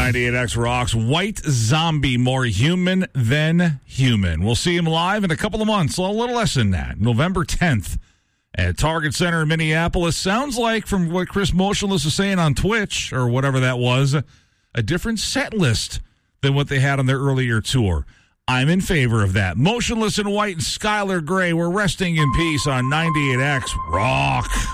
98X rocks. White Zombie, more human than human. We'll see him live in a couple of months, a little less than that, November 10th at Target Center in Minneapolis. Sounds like, from what Chris Motionless was saying on Twitch, or whatever that was, a different set list than what they had on their earlier tour. I'm in favor of that. Motionless in White and Skylar Grey. We're resting in peace on 98X Rock.